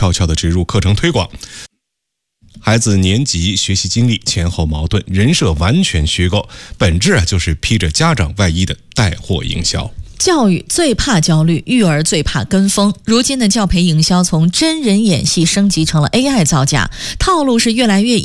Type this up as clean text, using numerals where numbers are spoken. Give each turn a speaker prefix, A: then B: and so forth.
A: 悄悄地植入课程推广。孩子年级、学习经历前后矛盾，人设完全虚构，本质就是披着家长外衣的带货营销。
B: 教育最怕焦虑，育儿最怕跟风。如今的教培营销从真人演戏升级成了 AI 造假，套路是越来越